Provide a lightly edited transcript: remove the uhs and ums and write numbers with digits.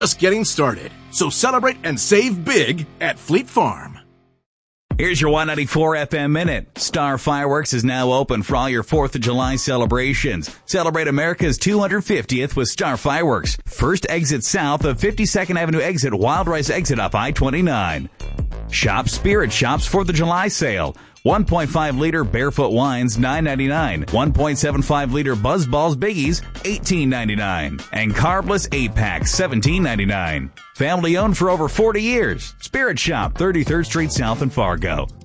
Just getting started. So celebrate and save big at Fleet Farm. Here's your 194 FM Minute. Star Fireworks is now open for all your 4th of July celebrations. Celebrate America's 250th with Star Fireworks. First exit south of 52nd Avenue exit, Wild Rice exit up I-29. Shop Spirit Shop's 4th of July sale. 1.5 liter Barefoot Wines, $9.99. 1.75 liter Buzz Balls Biggies, $18.99. And Carbless 8-packs, $17.99. Family owned for over 40 years. Spirit Shop, 33rd Street South in Fargo.